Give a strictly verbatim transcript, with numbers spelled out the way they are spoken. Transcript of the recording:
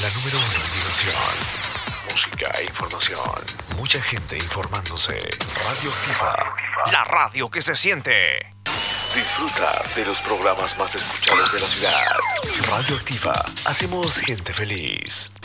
La número uno en diversión, música e información. Mucha gente informándose. Radioactiva, la radio que se siente. Disfruta de los programas más escuchados de la ciudad. Radioactiva, hacemos gente feliz.